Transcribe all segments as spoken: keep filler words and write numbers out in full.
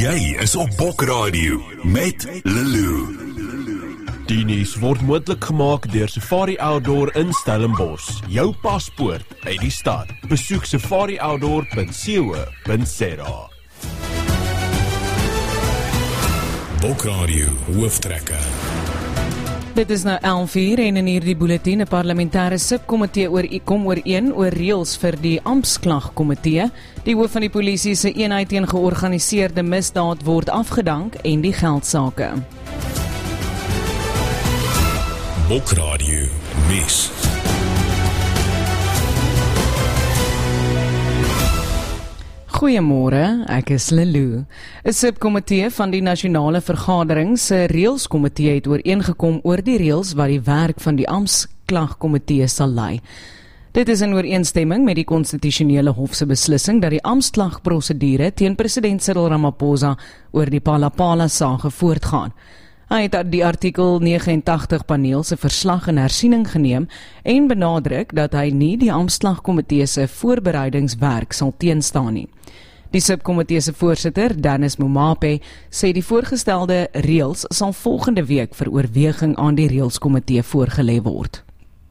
Jy is op Bokradio met Lulu. Die nuus word moontlik gemaak deur Safari Outdoor in Stellenbosch. Jou paspoort uit die stad. Besoek safari outdoor punt co punt za. Bokradio hooftrekker. Dit is nou elf uur en in hierdie bulletin 'n parlementêre subkomitee oor kom ooreen oor reëls vir die amptklagkomitee. Die hoof van die polisie se eenheid teen georganiseerde misdaad word afgedank en die geldsaake. Bokradio nuus. Goeiemôre, ek is Lulu. 'n Subkomitee van die Nasionale Vergadering se reëlskomitee het ooreengekom oor die reëls wat die werk van die amptklagkomitee sal lei. Dit is in ooreenstemming met die konstitusionele hof se beslissing dat die amptklagprosedure teen president Cyril Ramaphosa oor die Palapala-saak voortgaan. Hy het die artikel negenentagtig paneel se verslag in hersiening geneem en benadruk dat hy nie die amptklagkomitee se voorbereidingswerk sal teenstaan nie. Die subkomitee se voorsitter, Dennis Momape, sê die voorgestelde reëls sal volgende week vir oorweging aan die reëlskomitee voorgelê word.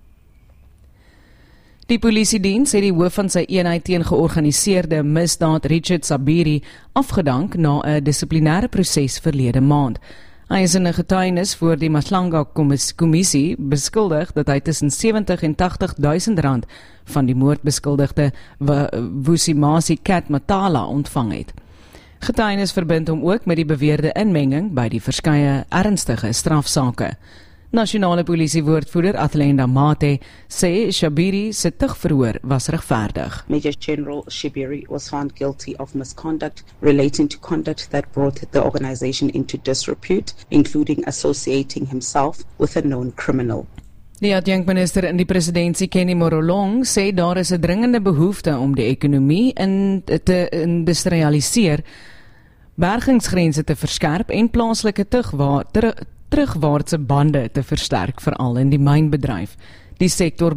Die polisiediens het die hoof van sy eenheid teen georganiseerde misdaad, Richard Sabiri, afgedank na 'n dissiplinêre proses verlede maand. Hy is in 'n getuienis voor die Maslanga-kommissie beskuldig dat hy tussen sewentig en tagtig duisend rand van die moordbeskuldigde Vusimasi Kat Matala ontvang het. Getuienis verbind hom ook met die beweerde inmenging by die verskeie ernstige strafsake. Nasionale polisiewoordvoerder Athlenda Mate sê Shabiri se tugverhoor was regverdig. Major General Shibiri was found guilty of misconduct relating to conduct that brought the organization into disrepute, including associating himself with a known criminal. Die adjunkminister in die presidentsie, Kenny Morolong, sê daar is 'n dringende behoefte om die ekonomie in te industrialiseer, bergingsgrense te verskerp en plaaslike tugwa- ter, terugwaartse bande te versterk, veral in die mynbedryf. Die sektor